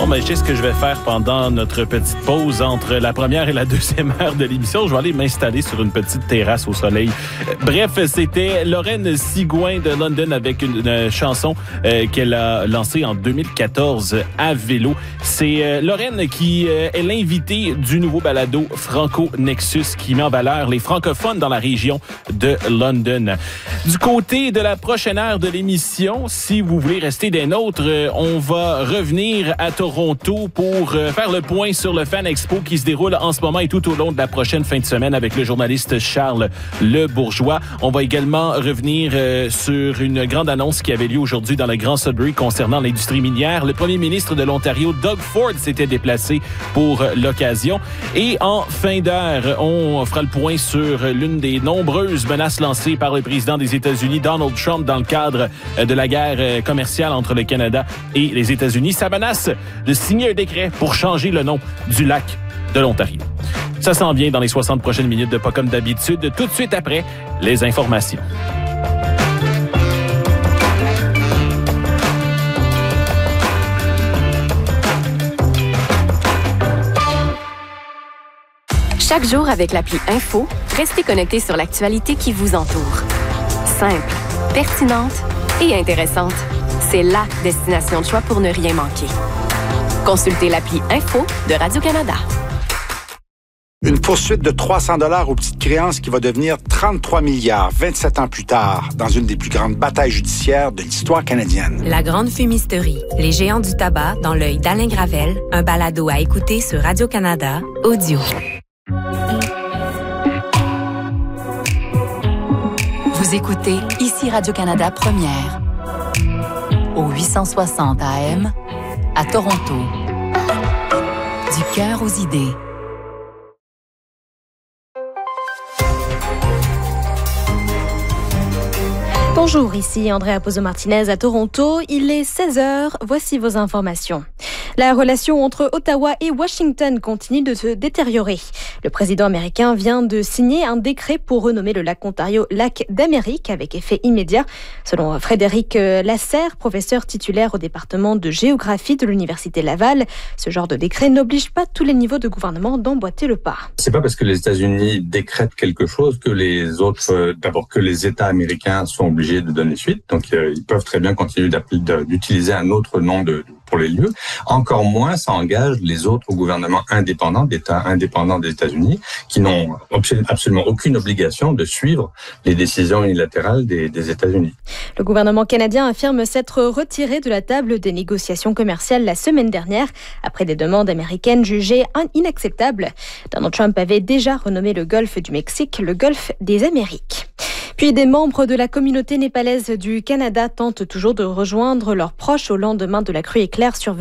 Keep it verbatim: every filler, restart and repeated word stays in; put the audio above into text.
ben, je sais ce que je vais faire pendant notre petite pause entre la première et la deuxième heure de l'émission. Je vais aller m'installer sur une petite terrasse au soleil. Bref, c'était Lorraine Sigouin de London avec une, une chanson euh, qu'elle a lancée en deux mille quatorze à vélo. C'est euh, Lorraine qui euh, est l'invitée du nouveau balado Franco Nexus qui met en valeur les francophones dans la région de London. Du côté de la prochaine heure de l'émission, si vous voulez rester des nôtres, euh, on va revenir à Toronto pour euh, faire le point sur le Fan Expo qui se déroule en ce moment et tout au long de la prochaine fin de semaine avec le journaliste Charles Le Bourgeois. On va également revenir euh, sur une grande annonce qui avait lieu aujourd'hui dans le Grand Sudbury concernant l'industrie minière. Le premier ministre de l'Ontario, Doug Ford, s'était déplacé pour euh, l'occasion. Et en fin d'heure, on fera le point sur l'une des nombreuses menaces lancées par le président des États-Unis, Donald Trump, dans le cadre euh, de la guerre euh, commerciale entre le Canada et les États-Unis. Ça menace de signer un décret pour changer le nom du lac de l'Ontario. Ça s'en vient dans les soixante prochaines minutes de Pas comme d'habitude, tout de suite après les informations. Chaque jour avec l'appli Info, restez connectés sur l'actualité qui vous entoure. Simple, pertinente et intéressante. C'est la destination de choix pour ne rien manquer. Consultez l'appli Info de Radio-Canada. Une poursuite de trois cents dollars aux petites créances qui va devenir trente-trois milliards vingt-sept ans plus tard dans une des plus grandes batailles judiciaires de l'histoire canadienne. La Grande Fumisterie, les géants du tabac dans l'œil d'Alain Gravel, un balado à écouter sur Radio-Canada, audio. Vous écoutez ici Radio-Canada Première, au huit cent soixante A M, à Toronto. Du cœur aux idées. Bonjour, ici Andrea Pozo-Martinez à Toronto. Il est seize heures, voici vos informations. La relation entre Ottawa et Washington continue de se détériorer. Le président américain vient de signer un décret pour renommer le lac Ontario lac d'Amérique avec effet immédiat. Selon Frédéric Lasserre, professeur titulaire au département de géographie de l'Université Laval, ce genre de décret n'oblige pas tous les niveaux de gouvernement d'emboîter le pas. C'est pas parce que les États-Unis décrètent quelque chose que les autres, euh, d'abord que les États américains sont obligés de donner suite. Donc, euh, ils peuvent très bien continuer d'utiliser un autre nom de, pour les lieux. Encore moins, ça engage les autres gouvernements indépendants, d'États indépendants des États-Unis, qui n'ont absolument aucune obligation de suivre les décisions unilatérales des, des États-Unis. Le gouvernement canadien affirme s'être retiré de la table des négociations commerciales la semaine dernière, après des demandes américaines jugées inacceptables. Donald Trump avait déjà renommé le golfe du Mexique le golfe des Amériques. Puis des membres de la communauté népalaise du Canada tentent toujours de rejoindre leurs proches au lendemain de la crue éclair survenue